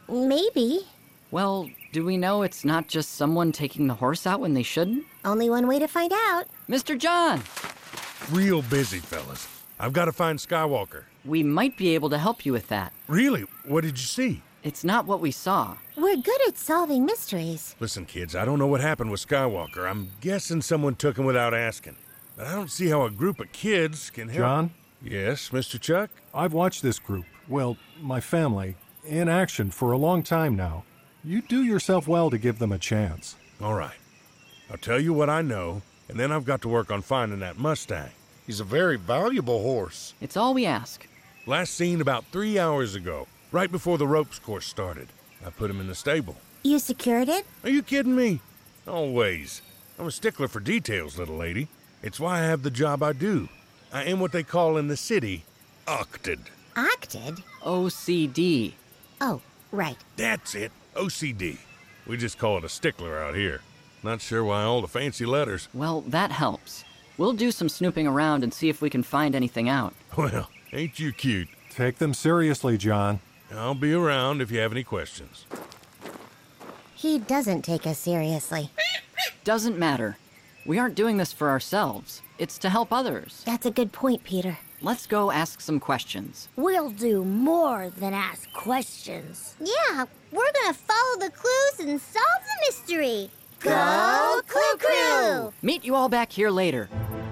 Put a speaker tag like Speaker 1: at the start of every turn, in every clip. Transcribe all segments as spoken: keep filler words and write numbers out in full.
Speaker 1: Maybe.
Speaker 2: Well, do we know it's not just someone taking the horse out when they shouldn't?
Speaker 1: Only one way to find out.
Speaker 2: Mister John!
Speaker 3: Real busy, fellas. I've got to find Skywalker.
Speaker 2: We might be able to help you with that.
Speaker 3: Really? What did you see?
Speaker 2: It's not what we saw.
Speaker 1: We're good at solving mysteries.
Speaker 3: Listen, kids, I don't know what happened with Skywalker. I'm guessing someone took him without asking. But I don't see how a group of kids can help.
Speaker 4: John?
Speaker 3: Yes, Mister Chuck?
Speaker 4: I've watched this group, well, my family, in action for a long time now. You do yourself well to give them a chance.
Speaker 3: All right. I'll tell you what I know, and then I've got to work on finding that Mustang.
Speaker 5: He's a very valuable horse.
Speaker 2: It's all we ask.
Speaker 3: Last seen about three hours ago, right before the ropes course started. I put him in the stable.
Speaker 1: You secured it?
Speaker 3: Are you kidding me? Always. I'm a stickler for details, little lady. It's why I have the job I do. I am what they call in the city, octed.
Speaker 1: Octed?
Speaker 2: O C D.
Speaker 1: Oh, right.
Speaker 3: That's it, O C D. We just call it a stickler out here. Not sure why all the fancy letters.
Speaker 2: Well, that helps. We'll do some snooping around and see if we can find anything out.
Speaker 3: Well, ain't you cute?
Speaker 4: Take them seriously, John.
Speaker 3: I'll be around if you have any questions.
Speaker 1: He doesn't take us seriously.
Speaker 2: Doesn't matter. We aren't doing this for ourselves. It's to help others.
Speaker 1: That's a good point, Peter.
Speaker 2: Let's go ask some questions.
Speaker 6: We'll do more than ask questions.
Speaker 7: Yeah, we're gonna follow the clues and solve the mystery.
Speaker 1: Go Clue Crew!
Speaker 2: Meet you all back here later.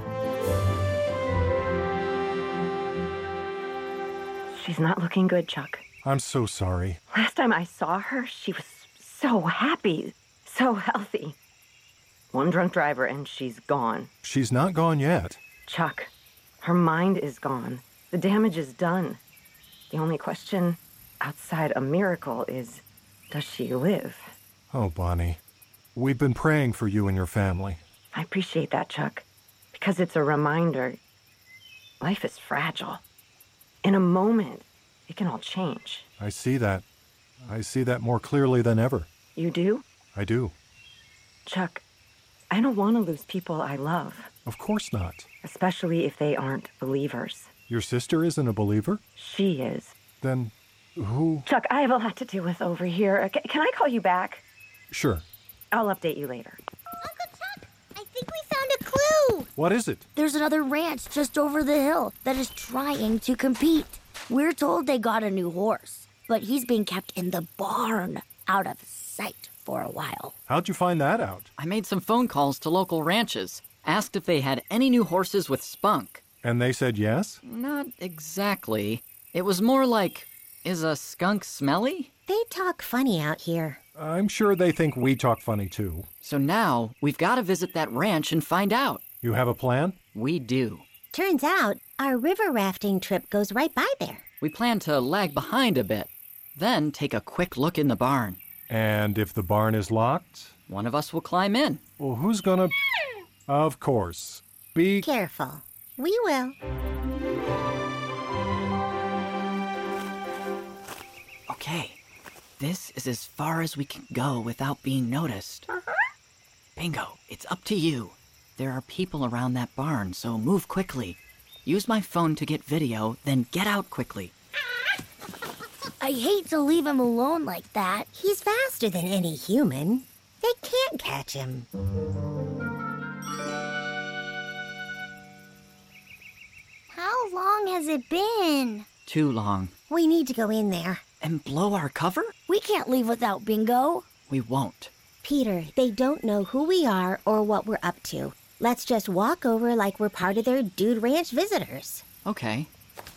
Speaker 8: She's not looking good, Chuck.
Speaker 4: I'm so sorry.
Speaker 8: Last time I saw her, she was so happy, so healthy. One drunk driver and she's gone.
Speaker 4: She's not gone yet.
Speaker 8: Chuck, her mind is gone. The damage is done. The only question outside a miracle is, does she live?
Speaker 4: Oh, Bonnie. We've been praying for you and your family.
Speaker 8: I appreciate that, Chuck, because it's a reminder. Life is fragile. In a moment, it can all change.
Speaker 4: I see that. I see that more clearly than ever.
Speaker 8: You do?
Speaker 4: I do.
Speaker 8: Chuck, I don't want to lose people I love.
Speaker 4: Of course not.
Speaker 8: Especially if they aren't believers.
Speaker 4: Your sister isn't a believer?
Speaker 8: She is.
Speaker 4: Then who?
Speaker 8: Chuck, I have a lot to do with over here. C- can I call you back?
Speaker 4: Sure.
Speaker 8: I'll update you later.
Speaker 7: Uncle Chuck, I think we found a clue.
Speaker 4: What is it?
Speaker 6: There's another ranch just over the hill that is trying to compete. We're told they got a new horse, but he's being kept in the barn, out of sight for a while.
Speaker 4: How'd you find that out?
Speaker 2: I made some phone calls to local ranches, asked if they had any new horses with spunk.
Speaker 4: And they said yes?
Speaker 2: Not exactly. It was more like, is a skunk smelly?
Speaker 1: They talk funny out here.
Speaker 4: I'm sure they think we talk funny too.
Speaker 2: So now, we've got to visit that ranch and find out.
Speaker 4: You have a plan?
Speaker 2: We do.
Speaker 1: Turns out, our river rafting trip goes right by there.
Speaker 2: We plan to lag behind a bit, then take a quick look in the barn.
Speaker 4: And if the barn is locked?
Speaker 2: One of us will climb in.
Speaker 4: Well, who's gonna... Of course. Be...
Speaker 1: Careful. We will.
Speaker 2: Okay. This is as far as we can go without being noticed.
Speaker 7: Uh-huh.
Speaker 2: Bingo, it's up to you. There are people around that barn, so move quickly. Use my phone to get video, then get out quickly.
Speaker 6: I hate to leave him alone like that.
Speaker 1: He's faster than any human. They can't catch him.
Speaker 7: How long has it been?
Speaker 2: Too long.
Speaker 1: We need to go in there.
Speaker 2: And blow our cover?
Speaker 6: We can't leave without Bingo.
Speaker 2: We won't.
Speaker 1: Peter, they don't know who we are or what we're up to. Let's just walk over like we're part of their Dude Ranch visitors.
Speaker 2: Okay.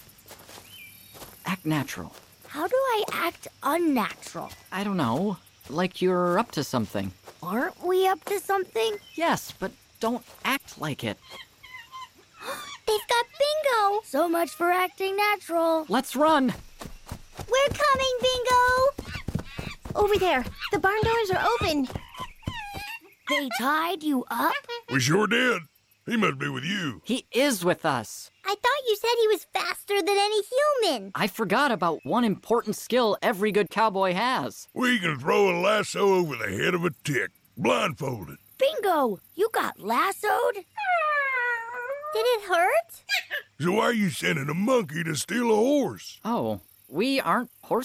Speaker 2: Act natural.
Speaker 6: How do I act unnatural?
Speaker 2: I don't know. Like you're up to something.
Speaker 6: Aren't we up to something?
Speaker 2: Yes, but don't act like it.
Speaker 7: They've got Bingo.
Speaker 6: So much for acting natural.
Speaker 2: Let's run.
Speaker 7: We're coming, Bingo.
Speaker 1: Over there. The barn doors are open.
Speaker 6: They tied you up?
Speaker 3: We sure did. He must be with you.
Speaker 2: He is with us.
Speaker 7: I thought you said he was faster than any human.
Speaker 2: I forgot about one important skill every good cowboy has.
Speaker 3: We can throw a lasso over the head of a tick, blindfolded.
Speaker 6: Bingo, you got lassoed?
Speaker 7: Did it hurt?
Speaker 3: So why are you sending a monkey to steal a horse?
Speaker 2: Oh, we aren't horse